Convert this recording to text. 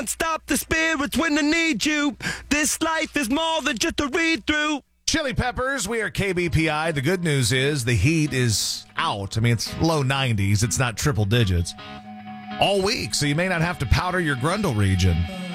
Stop the spirits when they need you. This life is more than just a read-through. Chili Peppers, we are KBPI. The good news is the heat is out. I mean, it's low 90s. It's not triple digits all week, so you may not have to powder your Grundle region.